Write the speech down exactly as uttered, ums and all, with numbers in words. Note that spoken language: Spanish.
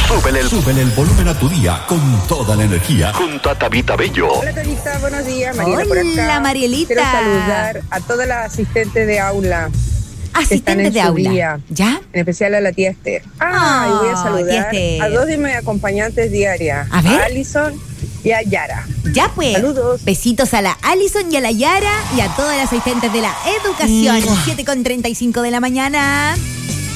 Súbele el, súbele el volumen a tu día con toda la energía. Junto a Tabita Bello. Hola, Tabita, buenos días. Mariela Hola, por acá. Hola, Marielita. Quiero saludar a todas las asistentes de aula. Asistentes de aula. Día, ¿Ya? En especial a la tía Esther. Ah, oh, y voy a saludar a dos de mis acompañantes diarias. A ver. A Alison y a Yara. Ya pues. Saludos. Besitos a la Alison y a la Yara y a todas las asistentes de la educación. Mm. siete con treinta y cinco de la mañana.